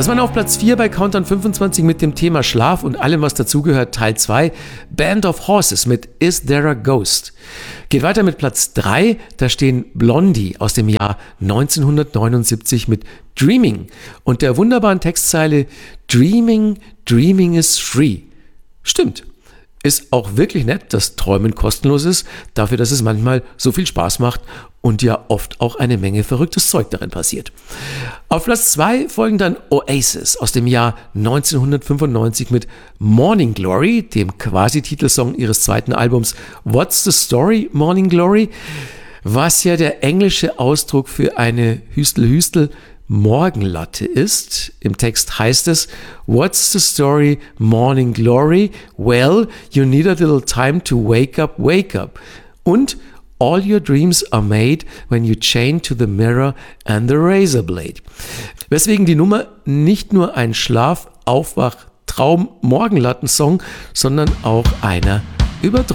Das waren auf Platz 4 bei Countdown 25 mit dem Thema Schlaf und allem, was dazugehört, Teil 2. Band of Horses mit Is There a Ghost? Geht weiter mit Platz 3, da stehen Blondie aus dem Jahr 1979 mit Dreaming und der wunderbaren Textzeile Dreaming, Dreaming is free. Stimmt. Ist auch wirklich nett, dass Träumen kostenlos ist, dafür, dass es manchmal so viel Spaß macht und ja oft auch eine Menge verrücktes Zeug darin passiert. Auf Platz 2 folgen dann Oasis aus dem Jahr 1995 mit Morning Glory, dem Quasi-Titelsong ihres zweiten Albums What's the Story, Morning Glory, was ja der englische Ausdruck für eine Hüstel-Hüstel Morgenlatte ist. Im Text heißt es, What's the story, morning glory? Well, you need a little time to wake up, wake up. Und all your dreams are made when you chain to the mirror and the razor blade. Weswegen die Nummer nicht nur ein Schlaf-, Aufwach-, Traum-, Morgenlattensong, sondern auch einer über